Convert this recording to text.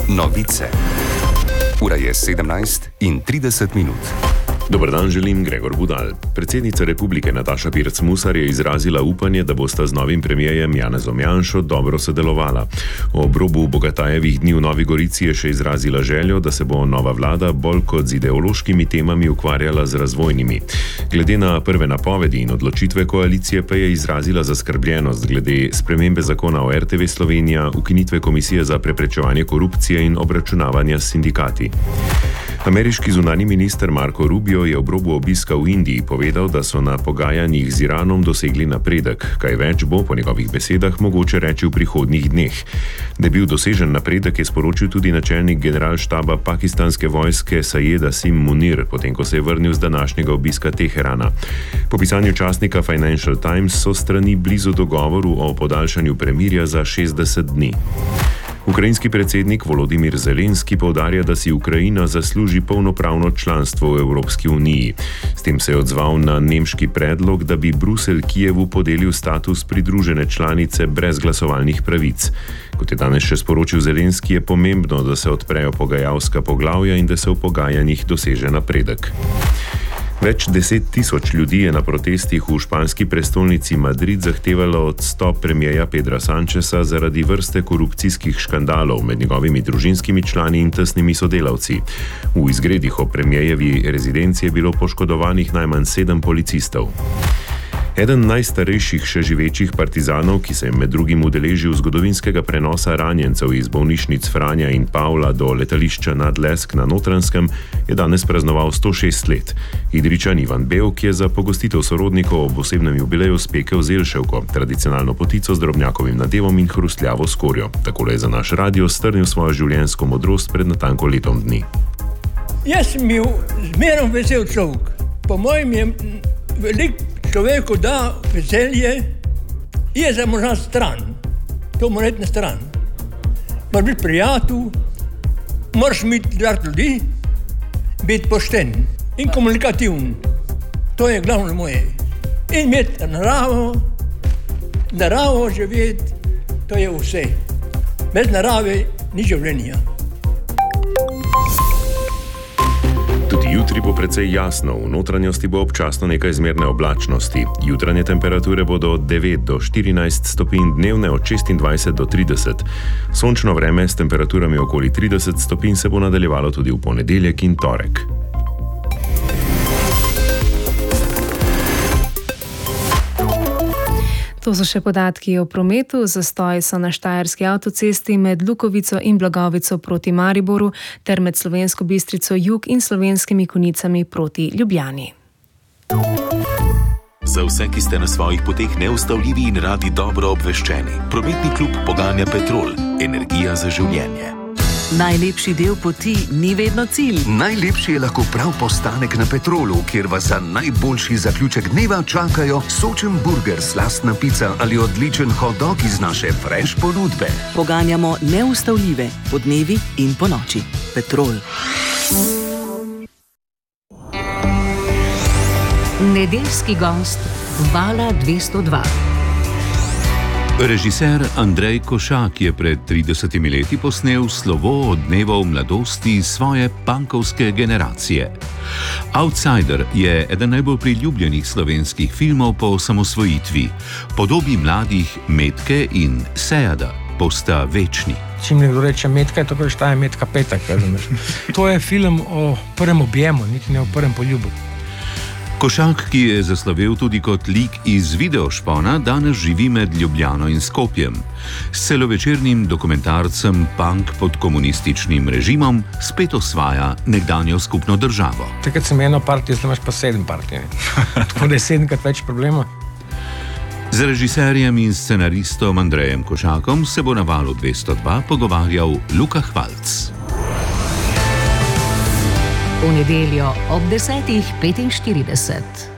Novice. Ura je 17:30. Dober dan, želim Gregor Budal. Predsednica republike Nataša Pirc-Musar je izrazila upanje, da bosta z novim premijerjem Janezom Janšo dobro sodelovala. Ob robu Bogatajevih dni v Novi Gorici je še izrazila željo, da se bo nova vlada bolj kot z ideološkimi temami ukvarjala z razvojnimi. Glede na prve napovedi in odločitve koalicije pa je izrazila zaskrbljenost glede spremembe zakona o RTV Slovenija, ukinitve Komisije za preprečevanje korupcije in obračunavanja s sindikati. Ameriški zunanji minister Marco Rubio je ob robu obiska v Indiji povedal, da so na pogajanjih z Iranom dosegli napredek. Kaj več bo po njegovih besedah mogoče reči v prihodnjih dneh. Da je bil dosežen napredek, je sporočil tudi načelnik generalštaba pakistanske vojske Sayed Asim Munir, potem ko se je vrnil z današnjega obiska Teherana. Po pisanju časnika Financial Times so strani blizu dogovoru o podaljšanju premirja za 60 dni. Ukrajinski predsednik Volodimir Zelenski poudarja, da si Ukrajina zasluži polnopravno članstvo v Evropski uniji. S tem se je odzval na nemški predlog, da bi Bruselj Kijevu podelil status pridružene članice brez glasovalnih pravic. Kot je danes še sporočil Zelenski, je pomembno, da se odprejo pogajalska poglavja in da se v pogajanjih doseže napredek. Več 10.000 ljudi je na protestih v španski prestolnici Madrid zahtevalo odstop premierja Pedra Sancheza zaradi vrste korupcijskih škandalov med njegovimi družinskimi člani in tesnimi sodelavci. V izgredih o premierjevi rezidenci je bilo poškodovanih najmanj 7 policistov. Eden najstarejših še živečih partizanov, ki se je med drugim udeležil zgodovinskega prenosa ranjencev iz bolnišnic Franja in Pavla do letališča Nadlesk na Notranjskem, je danes praznoval 106 let. Idrijčan Ivan Bevk je za pogostitev sorodnikov ob osebnem jubileju spekel zelševko, tradicionalno potico z drobnjakovim nadevom in hrustljavo skorjo. Takole je za naš radio strnil svojo življenjsko modrost pred natanko letom dni. Jaz sem bil zmerno vesel človek. Po mojem je veliko človeku da veselje, je za možna stran. To mora iti na stran. Moraš biti prijatelj, moraš imeti drag ljudi, biti pošten in komunikativen. To je glavno moje. In imeti naravo živeti, to je vse. Bez narave ni življenja. Jutri bo precej jasno, v notranjosti bo občasno nekaj zmerne oblačnosti. Jutranje temperature bodo od 9 do 14 stopinj, dnevne od 26 do 30. Sončno vreme s temperaturami okoli 30 stopinj se bo nadaljevalo tudi v ponedeljek in torek. To so še podatki o prometu. Zastoji so na štajerski avtocesti med Lukovico in Blagovico proti Mariboru ter med Slovensko Bistrico jug in Slovenskimi Konjicami proti Ljubljani. Za vse, ki ste na svojih poteh neustavljivi in radi dobro obveščeni, prometni klub poganja Petrol, energija za življenje. Najlepši del poti ni vedno cilj. Najlepši je lahko prav postanek na Petrolu, kjer vas za najboljši zaključek dneva čakajo sočen burger, slastna pica ali odličen hot dog iz naše fresh ponudbe. Poganjamo neustavljive po dnevi in po noči. Petrol. Nedeljski gost Vala 202. Režiser Andrej Košak je pred 30 leti posnel slovo od dnevov mladosti svoje punkovske generacije. Outsider je eden najbolj priljubljenih slovenskih filmov po osamosvojitvi. Podobi mladih Metke in Sejada posta večni. Čim nekdo reče Metka, je to, kar štaje Metka Petek. To je film o prvem objemu, niti ne o prvem poljubu. Košak, ki je zaslovel tudi kot lik iz Videošpona, danes živi med Ljubljano in Skopjem. S celovečernim dokumentarcem Punk pod komunističnim režimom spet osvaja nekdanjo skupno državo. Takrat sem eno partijo, zdaj imaš pa 7 partij. Tako da je 7krat več problema. Z režiserjem in scenaristom Andrejem Košakom se bo na Valu 202 pogovarjal Luka Hvalc. V nedeljo ob 10:45.